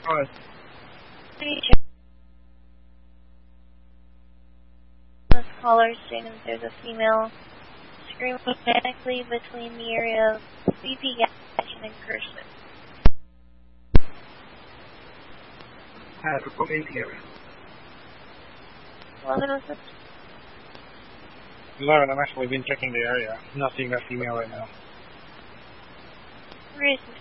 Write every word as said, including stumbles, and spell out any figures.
Alright. This caller saying that there's a female screaming mechanically between the area of B P gas station and Kirsten. I have to come in the area. eleven oh six. eleven, I'm actually been checking the area. I'm not seeing that female right now. Reason